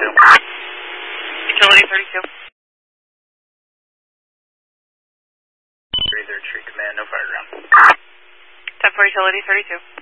Utility 32. 33rd Street Command, no fire ground. 10 for Utility 32.